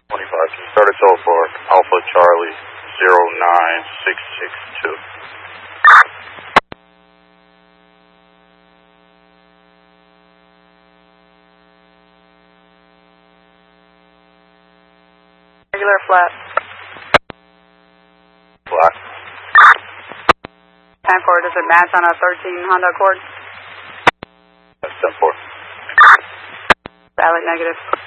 25. Can you start a tow for Alpha Charlie 09662? Regular flat. Black. Time for does it match on a 13 Honda Accord? That's 10-4. Valid negative.